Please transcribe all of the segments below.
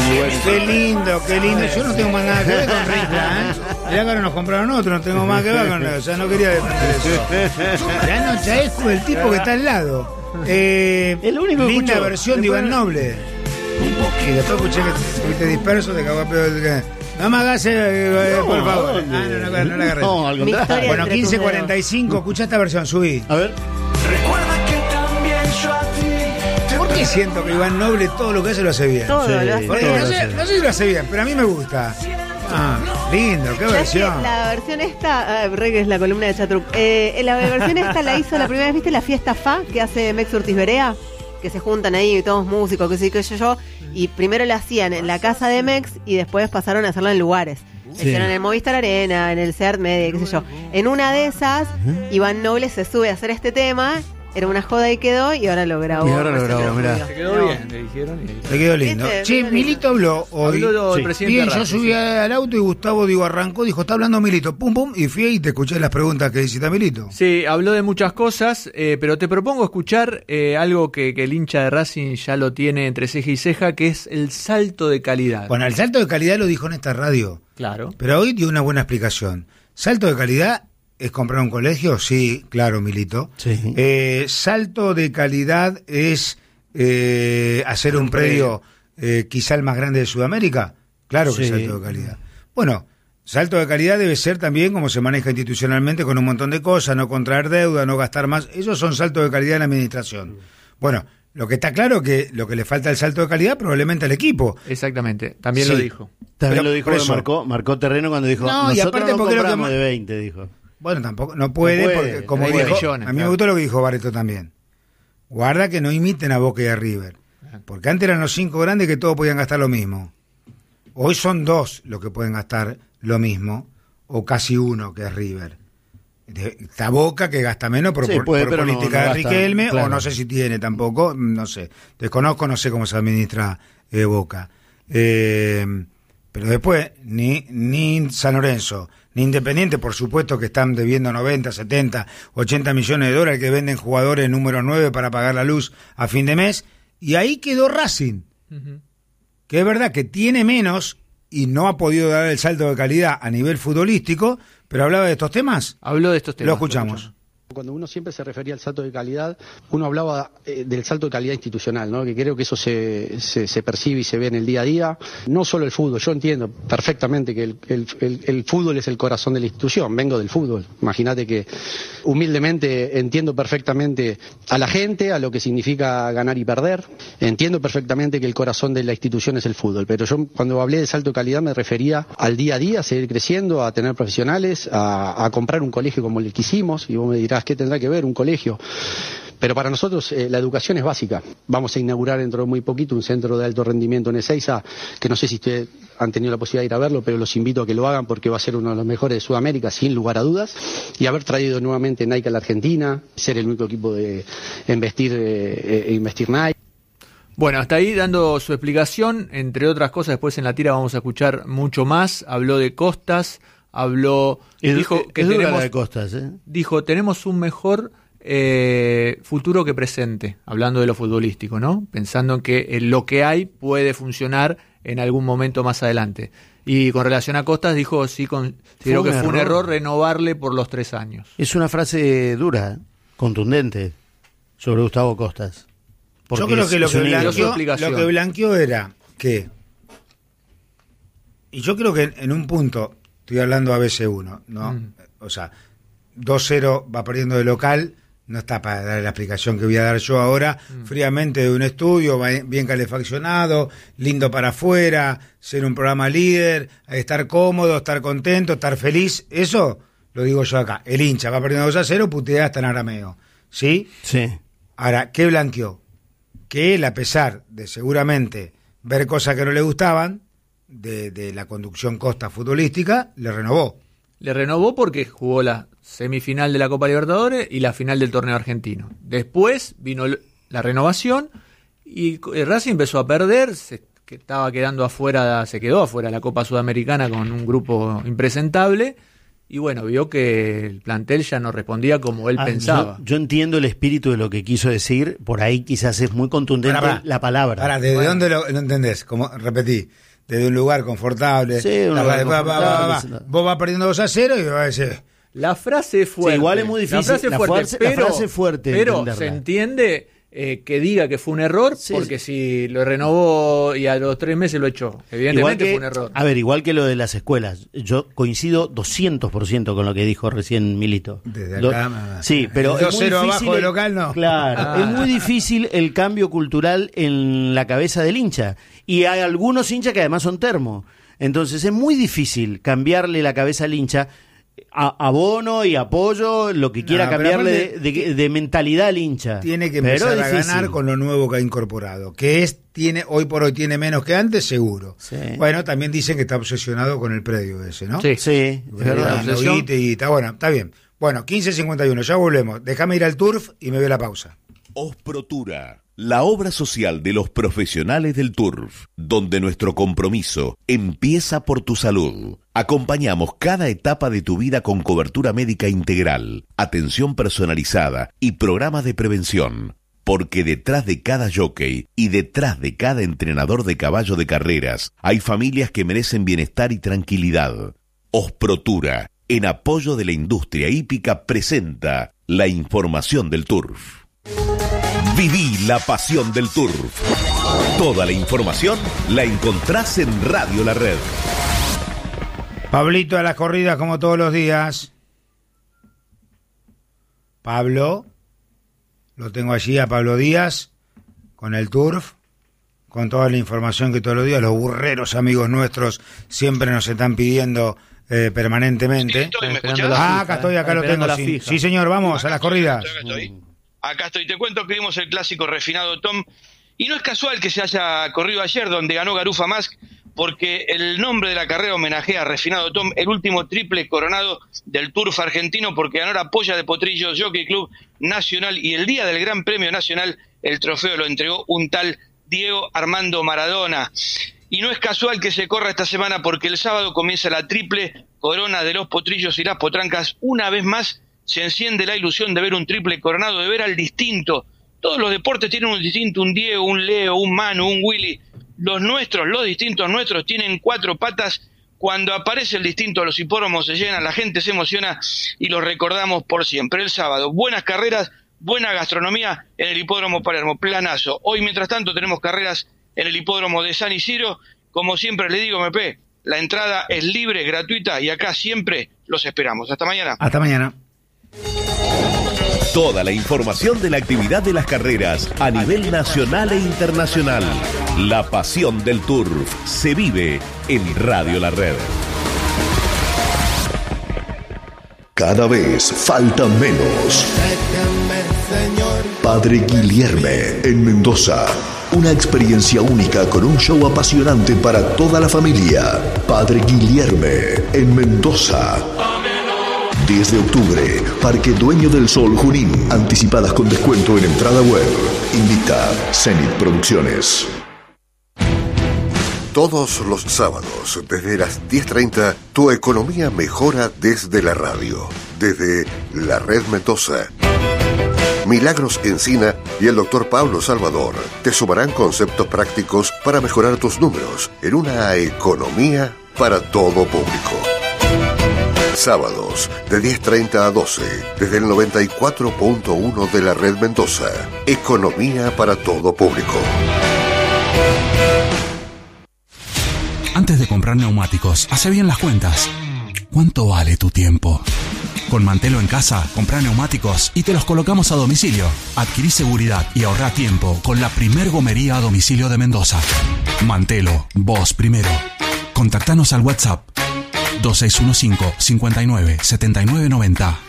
Qué lindo. Yo no tengo más nada que ver con Ricla, ¿eh? Mirá que ahora nos compraron otro, no tengo más que ver con eso. O sea, no quería defender eso. Ya no chaesco el tipo que está al lado. El único que linda escuchó. versión de Iván Noble. Y después escuché que estuviste disperso, te cagó a pedo. No me hagas, por favor. No la agarré. No, al contrario. Bueno, 15:45, escucha esta versión, subí. A ver. Recuerda que también yo a ti. ¿Por qué siento que Iván Noble todo lo que hace lo hace bien? Todo Sí, lo hace Porque bien. no sé si lo hace bien, pero a mí me gusta. Lindo, qué Ya versión. que la versión esta, que es la columna de Chatruc, la versión esta la hizo la primera vez, ¿viste? La fiesta FA que hace Mex Urtiz Berea, que se juntan ahí todos músicos, que sí, que yo, y primero la hacían en la casa de Mex y después pasaron a hacerla en lugares. Sí. Hicieron en el Movistar Arena, en el Seat Media, qué sé yo. En una de esas, Iván Noble se sube a hacer este tema, era una joda y quedó, y ahora lo grabó. Y ahora lo grabó, mirá. Se quedó bien, le dijeron. Le quedó lindo. ¿Viste? Che, Quedó Milito habló hoy. Habló el Sí. presidente Bien, de yo Racing, subí sí. al auto y Gustavo arrancó, dijo, está hablando Milito, pum pum, y fui y te escuché las preguntas que hiciste a Milito. Sí, habló de muchas cosas, pero te propongo escuchar algo que el hincha de Racing ya lo tiene entre ceja y ceja, que es el salto de calidad. Bueno, el salto de calidad lo dijo en esta radio, Claro. pero hoy dio una buena explicación. Salto de calidad es comprar un colegio, sí, claro, Milito. Sí. Salto de calidad es hacer un predio quizá el más grande de Sudamérica, claro que es Sí. salto de calidad. Bueno, salto de calidad debe ser también como se maneja institucionalmente con un montón de cosas, no contraer deuda, no gastar más, esos son saltos de calidad en la administración. Bueno, lo que está claro que lo que le falta el salto de calidad probablemente al equipo. Exactamente, también Sí. lo dijo. También Pero lo dijo, por que eso. marcó terreno cuando dijo, No, y nosotros aparte no porque lo que compramos más- de 20, dijo. Bueno, tampoco, no puede, No puede, porque como 20 dijo, millones, a mí me claro. gustó lo que dijo Barreto también. Guarda que no imiten a Boca y a River. Porque antes eran los 5 grandes que todos podían gastar lo mismo. Hoy son 2 los que pueden gastar lo mismo, o casi 1 que es River. Está Boca que gasta menos por, Sí, por puede, pero política no de gasta, Riquelme, claro. o no sé si tiene tampoco, no sé. Desconozco, no sé cómo se administra Boca. Pero después, ni San Lorenzo, ni Independiente, por supuesto que están debiendo 90, 70, 80 millones de dólares que venden jugadores número 9 para pagar la luz a fin de mes. Y ahí quedó Racing, que es verdad que tiene menos y no ha podido dar el salto de calidad a nivel futbolístico, pero hablaba de estos temas. Habló de estos temas. Lo escuchamos. Cuando uno siempre se refería al salto de calidad, uno hablaba del salto de calidad institucional, ¿no? Que creo que eso se percibe y se ve en el día a día. No solo el fútbol, yo entiendo perfectamente que el fútbol es el corazón de la institución, vengo del fútbol. Imagínate que humildemente entiendo perfectamente a la gente, a lo que significa ganar y perder. Entiendo perfectamente que el corazón de la institución es el fútbol, pero yo cuando hablé de salto de calidad me refería al día a día, a seguir creciendo, a tener profesionales, a comprar un colegio como el que hicimos, y vos me dirás, ¿qué tendrá que ver un colegio? Pero para nosotros la educación es básica. Vamos a inaugurar dentro de muy poquito un centro de alto rendimiento en Ezeiza, que no sé si ustedes han tenido la posibilidad de ir a verlo, pero los invito a que lo hagan porque va a ser uno de los mejores de Sudamérica, sin lugar a dudas. Y haber traído nuevamente Nike a la Argentina, ser el único equipo de investir Nike. Bueno, hasta ahí dando su explicación, entre otras cosas, después en la tira vamos a escuchar mucho más. Habló de Costas, dijo que es dura tenemos, la de Costas, ¿eh? dijo, tenemos un mejor futuro que presente, hablando de lo futbolístico, ¿no? Pensando en que lo que hay puede funcionar en algún momento más adelante. Y con relación a Costas dijo, sí, considero que fue un error renovarle por los 3 años. Es una frase dura, contundente, sobre Gustavo Costas. Porque Yo creo que lo su que explicación. blanqueó era que, y yo creo que en un punto, estoy hablando ABC1, ¿no? O sea, 2-0 va perdiendo de local, no está para dar la explicación que voy a dar yo ahora, fríamente de un estudio, bien calefaccionado, lindo para afuera, ser un programa líder, estar cómodo, estar contento, estar feliz, eso lo digo yo acá. El hincha va perdiendo 2-0, putea hasta en arameo, ¿sí? Sí. Ahora, ¿qué blanqueó? Que él, a pesar de seguramente ver cosas que no le gustaban, de la conducción Costa futbolística, le renovó. Le renovó porque jugó la semifinal de la Copa Libertadores y la final del torneo argentino. Después vino la renovación y Racing empezó a perder, se quedó afuera de la Copa Sudamericana con un grupo impresentable y bueno, vio que el plantel ya no respondía como él pensaba. Yo entiendo el espíritu de lo que quiso decir, por ahí quizás es muy contundente la palabra. Ahora, ¿desde dónde lo entendés? Como repetí, desde un lugar confortable. Sí, un lugar confortable. Vos vas perdiendo 2-0 y vas a decir... La frase es fuerte. Sí, igual es muy difícil. La frase es fuerte, pero entenderla. se entiende que diga que fue un error, porque si lo renovó y a los 3 meses lo echó, evidentemente fue un error. A ver, igual que lo de las escuelas, yo coincido 200% con lo que dijo recién Milito. Desde acá, sí, pero es muy difícil abajo de local, no. Claro, es muy difícil el cambio cultural en la cabeza del hincha. Y hay algunos hinchas que además son termo. Entonces es muy difícil cambiarle la cabeza al hincha. Abono y apoyo, lo que quiera cambiarle de mentalidad al hincha. Tiene que empezar a ganar con lo nuevo que ha incorporado, que hoy por hoy tiene menos que antes, seguro. Sí. Bueno, también dicen que está obsesionado con el predio ese, ¿no? Sí, es verdad. Y está bueno, está bien. Bueno, 15:51, ya volvemos. Déjame ir al turf y me voy a la pausa. Osprotura, la obra social de los profesionales del turf, donde nuestro compromiso empieza por tu salud. Acompañamos cada etapa de tu vida con cobertura médica integral, atención personalizada y programas de prevención. Porque detrás de cada jockey y detrás de cada entrenador de caballo de carreras hay familias que merecen bienestar y tranquilidad. Osprotura, en apoyo de la industria hípica, presenta la información del turf. Viví la pasión del turf. Toda la información la encontrás en Radio La Red. Pablito a las corridas como todos los días. Pablo, lo tengo allí a Pablo Díaz con el turf, con toda la información que todos los días los burreros amigos nuestros siempre nos están pidiendo permanentemente. Acá lo tengo. Sí, señor, vamos a las corridas. Acá estoy, te cuento que vimos el clásico refinado Tom, y no es casual que se haya corrido ayer donde ganó Garufa Mask, porque el nombre de la carrera homenajea a Refinado Tom, el último triple coronado del Turf argentino, porque ganó la polla de Potrillos Jockey Club Nacional, y el día del Gran Premio Nacional el trofeo lo entregó un tal Diego Armando Maradona. Y no es casual que se corra esta semana, porque el sábado comienza la triple corona de los Potrillos y las Potrancas. Una vez más se enciende la ilusión de ver un triple coronado, de ver al distinto. Todos los deportes tienen un distinto, un Diego, un Leo, un Manu, un Willy. Los distintos nuestros tienen 4 patas. Cuando aparece el distinto, los hipódromos se llenan, la gente se emociona y los recordamos por siempre. El sábado, buenas carreras, buena gastronomía en el hipódromo Palermo, planazo. Hoy, mientras tanto, tenemos carreras en el hipódromo de San Isidro. Como siempre le digo, MP, la entrada es libre, gratuita, y acá siempre los esperamos. Hasta mañana. Hasta mañana. Toda la información de la actividad de las carreras a nivel nacional e internacional. La pasión del turf se vive en Radio La Red. Cada vez falta menos. Padre Guilherme en Mendoza. Una experiencia única con un show apasionante para toda la familia. Padre Guilherme en Mendoza. 10 de octubre, Parque Dueño del Sol Junín. Anticipadas con descuento en entrada web. Invita Zenit Producciones. Todos los sábados, desde las 10:30, tu economía mejora desde la radio. Desde La Red Mendoza. Milagros Encina y el Dr. Pablo Salvador te sumarán conceptos prácticos para mejorar tus números en una economía para todo público. Sábados, de 10:30 a 12, desde el 94.1 de la Red Mendoza. Economía para todo público. Antes de comprar neumáticos, hace bien las cuentas. ¿Cuánto vale tu tiempo? Con Mantelo en casa, comprá neumáticos y te los colocamos a domicilio. Adquirí seguridad y ahorrá tiempo con la primer gomería a domicilio de Mendoza. Mantelo, vos primero. Contactanos al WhatsApp 2615 59 79 90.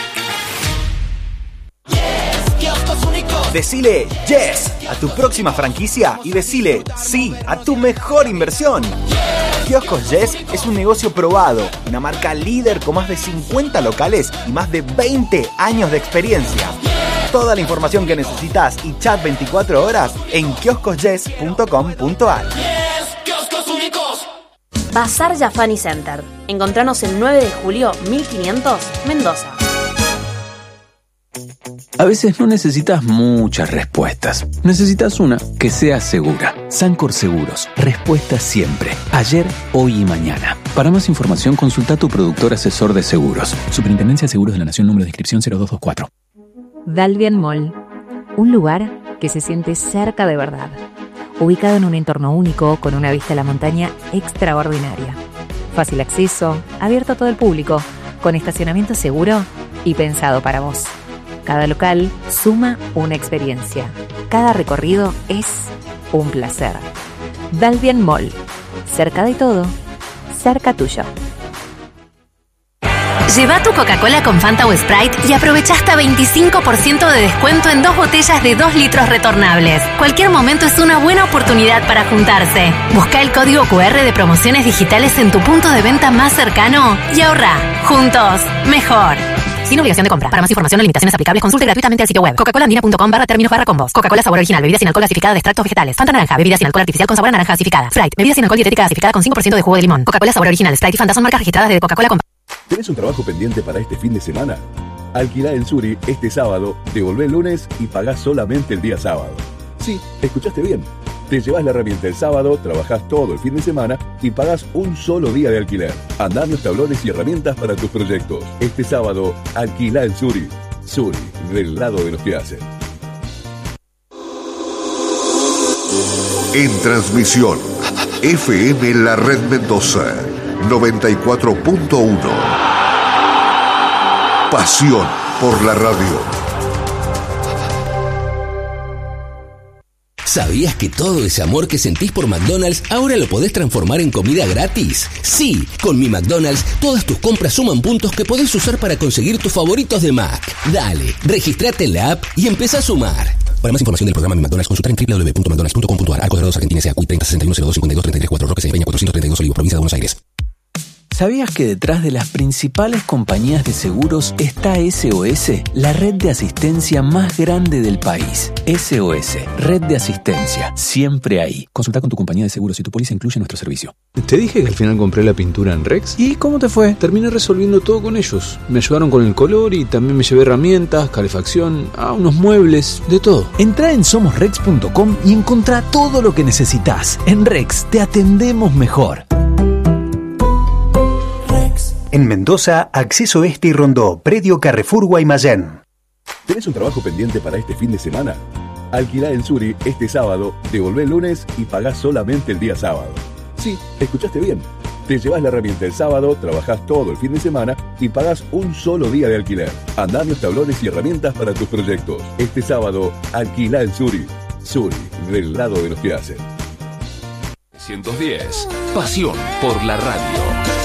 Decile yes a tu próxima franquicia y decile sí a tu mejor inversión. Kioscos Yes es un negocio probado, una marca líder con más de 50 locales y más de 20 años de experiencia. Toda la información que necesitas y chat 24 horas en kioscosyes.com.ar. Bazar Yafani Center. Encontranos el 9 de julio 1500, Mendoza. A veces no necesitas muchas respuestas. Necesitas una que sea segura. Sancor Seguros. Respuesta siempre. Ayer, hoy y mañana. Para más información, consulta a tu productor asesor de seguros. Superintendencia de Seguros de la Nación, número de inscripción 0224. Dalvian Mall. Un lugar que se siente cerca de verdad. Ubicado en un entorno único, con una vista a la montaña extraordinaria. Fácil acceso, abierto a todo el público, con estacionamiento seguro y pensado para vos. Cada local suma una experiencia. Cada recorrido es un placer. Dalvian Mall. Cerca de todo, cerca tuyo. Lleva tu Coca-Cola con Fanta o Sprite y aprovecha hasta 25% de descuento en 2 botellas de 2 litros retornables. Cualquier momento es una buena oportunidad para juntarse. Busca el código QR de promociones digitales en tu punto de venta más cercano y ahorra. Juntos, mejor. Sin obligación de compra. Para más información o limitaciones aplicables, consulte gratuitamente el sitio web coca-cola-andina.com/términos/combos. Coca-Cola sabor original, bebida sin alcohol gasificada de extractos vegetales. Fanta naranja, bebida sin alcohol artificial con sabor a naranja gasificada. Sprite, bebida sin alcohol dietética gasificada con 5% de jugo de limón. Coca-Cola sabor original, Sprite y Fanta son marcas registradas de Coca-Cola. ¿Tenés un trabajo pendiente para este fin de semana? Alquilá en Suri este sábado, devolvé el lunes y pagás solamente el día sábado. Sí, escuchaste bien. Te llevas la herramienta el sábado, trabajás todo el fin de semana y pagás un solo día de alquiler. Andamios, tablones y herramientas para tus proyectos. Este sábado, alquilá en Suri. Suri, del lado de los que hacen. En transmisión, FM La Red Mendoza, 94.1. Pasión por la radio. ¿Sabías que todo ese amor que sentís por McDonald's ahora lo podés transformar en comida gratis? Sí, con Mi McDonald's todas tus compras suman puntos que podés usar para conseguir tus favoritos de Mac. Dale, registrate en la app y empezá a sumar. Para más información del programa Mi McDonald's, consultar en www.mcdonalds.com.ar. Arcos Dorados, Argentina, S.A. 30 61 02 52 33 4 Roque Peña 432 Olivo, provincia de Buenos Aires. ¿Sabías que detrás de las principales compañías de seguros está SOS, la red de asistencia más grande del país? SOS, red de asistencia, siempre ahí. Consulta con tu compañía de seguros si tu póliza incluye nuestro servicio. Te dije que al final compré la pintura en Rex. ¿Y cómo te fue? Terminé resolviendo todo con ellos. Me ayudaron con el color y también me llevé herramientas, calefacción, unos muebles, de todo. Entrá en somosrex.com y encontrá todo lo que necesitas. En Rex te atendemos mejor. En Mendoza, Acceso Este y Rondó, predio Carrefour Guaymallén. ¿Tenés un trabajo pendiente para este fin de semana? Alquilá en Suri este sábado, devolvé el lunes y pagás solamente el día sábado. Sí, escuchaste bien. Te llevas la herramienta el sábado, trabajás todo el fin de semana y pagás un solo día de alquiler. Andamios, tablones y herramientas para tus proyectos. Este sábado, alquilá en Suri. Suri, del lado de los que hacen. 110. Pasión por la radio.